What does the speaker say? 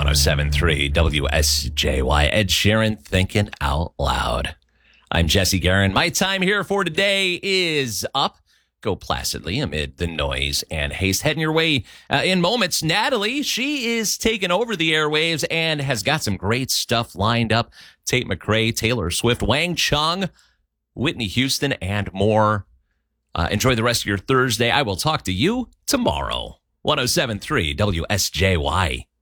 107.3 WSJY. Ed Sheeran, Thinking Out Loud. I'm Jesse Guerin. My time here for today is up. Go placidly amid the noise and haste. Heading your way in moments. Natalie, she is taking over the airwaves and has got some great stuff lined up. Tate McRae, Taylor Swift, Wang Chung, Whitney Houston, and more. Enjoy the rest of your Thursday. I will talk to you tomorrow. 107.3 WSJY.